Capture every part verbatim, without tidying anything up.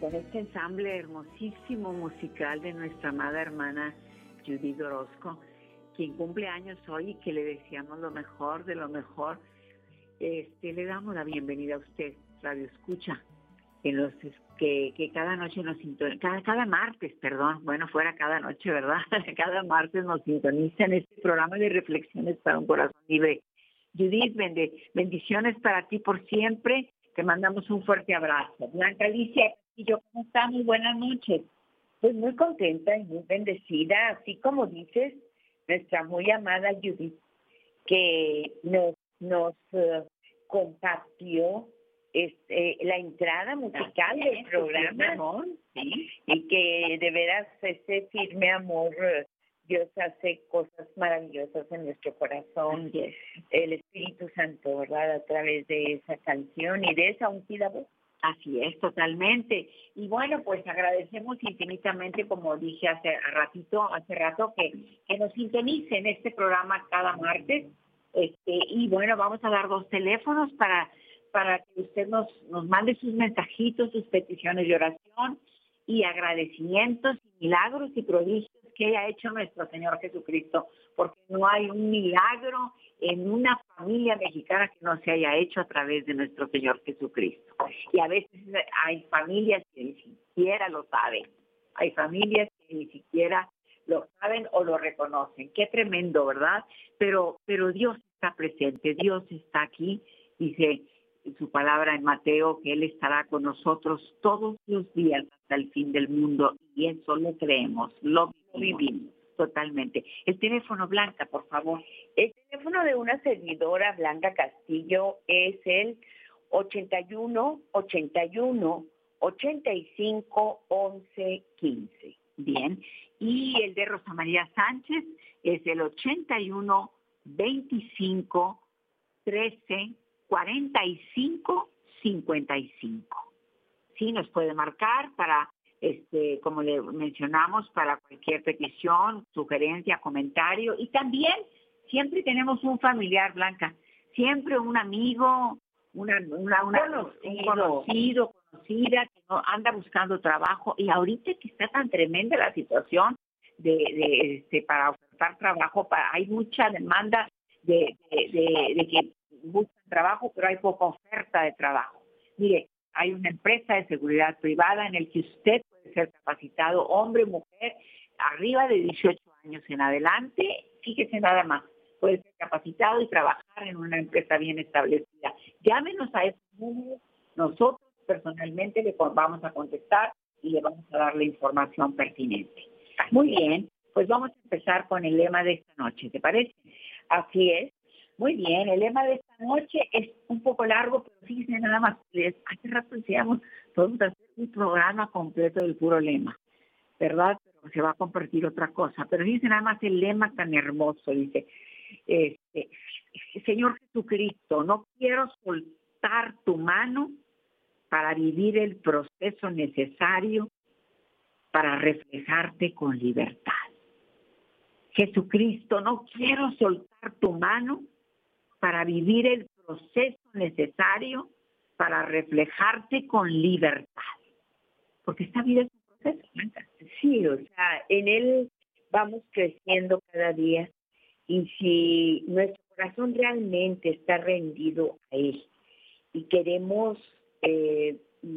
con este ensamble hermosísimo musical de nuestra amada hermana Judith Orozco, quien cumple años hoy y que le deseamos lo mejor de lo mejor. Este, le damos la bienvenida a usted, Radio Escucha, que, los, que, que cada noche nos sintoniza, cada, cada martes, perdón, bueno, fuera cada noche, ¿verdad? Cada martes nos sintoniza en este programa de reflexiones para un corazón libre. Judith, bendiciones para ti por siempre. Te mandamos un fuerte abrazo. Blanca Alicia Castillo, ¿cómo estás? Muy buenas noches. Pues muy contenta y muy bendecida, así como dices, nuestra muy amada Judith, que nos, nos uh, compartió este, la entrada musical sí, del programa, amor, sí. Y que de veras ese firme amor, Dios hace cosas maravillosas en nuestro corazón, Yes. El Espíritu Santo, ¿verdad? A través de esa canción y de esa ungida voz. Así es, totalmente. Y bueno, pues agradecemos infinitamente, como dije hace ratito, hace rato, que, que nos sintonicen este programa cada martes. Este, y bueno, vamos a dar dos teléfonos para, para que usted nos, nos mande sus mensajitos, sus peticiones de oración y agradecimientos, y milagros y prodigios que haya hecho nuestro Señor Jesucristo, porque no hay un milagro en una familia mexicana que no se haya hecho a través de nuestro Señor Jesucristo. Y a veces hay familias que ni siquiera lo saben, hay familias que ni siquiera lo saben o lo reconocen. Qué tremendo, ¿verdad? Pero, pero Dios está presente, Dios está aquí, dice su palabra en Mateo, que Él estará con nosotros todos los días hasta el fin del mundo, y eso lo creemos, lo vivimos totalmente. El teléfono, Blanca, por favor. El teléfono de una servidora, Blanca Castillo, es el ochenta y uno, ochenta y uno, ochenta y cinco, once, quince. Bien. Y el de Rosa María Sánchez es el ochenta y uno, veinticinco, trece, cuarenta y cinco, cincuenta y cinco. Sí, nos puede marcar para, este, como le mencionamos, para cualquier petición, sugerencia, comentario. Y también siempre tenemos un familiar, Blanca, siempre un amigo, una, una, una conocido. un conocido, conocida, que no anda buscando trabajo. Y ahorita que está tan tremenda la situación de, de este, para ofertar trabajo, para, hay mucha demanda de, de, de, de que buscan trabajo, pero hay poca oferta de trabajo. Mire, hay una empresa de seguridad privada en el que usted puede ser capacitado, hombre, mujer, arriba de dieciocho años en adelante, fíjese nada más, puede ser capacitado y trabajar en una empresa bien establecida. Llámenos a ese número, nosotros personalmente le vamos a contestar y le vamos a dar la información pertinente. Muy bien, pues vamos a empezar con el lema de esta noche, ¿te parece? Así es. Muy bien, el lema de esta noche es un poco largo, pero fíjense nada más, hace rato decíamos, podemos hacer un programa completo del puro lema, ¿verdad? Pero se va a compartir otra cosa, pero fíjense nada más el lema tan hermoso, dice, este, Señor Jesucristo, no quiero soltar tu mano para vivir el proceso necesario para reflejarte con libertad. Jesucristo, no quiero soltar tu mano para vivir el proceso necesario para reflejarte con libertad. Porque esta vida es un proceso, ¿verdad? Sí, o sea, en él vamos creciendo cada día, y si nuestro corazón realmente está rendido a él y queremos eh,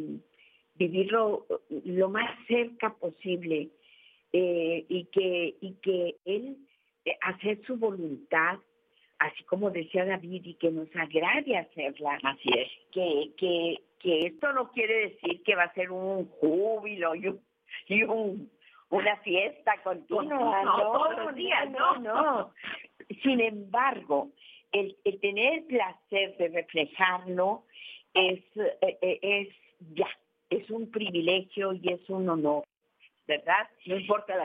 vivirlo lo más cerca posible, eh, y que y que él eh, hacer su voluntad, así como decía David, y que nos agrade hacerla. Así es. Que, que, que esto no quiere decir que va a ser un júbilo y, un, y un, una fiesta continua. No, no, todos los días, no, no, no. Sin embargo, el, el tener el placer de reflejarlo es, eh, es ya, es un privilegio y es un honor, ¿verdad? No importa la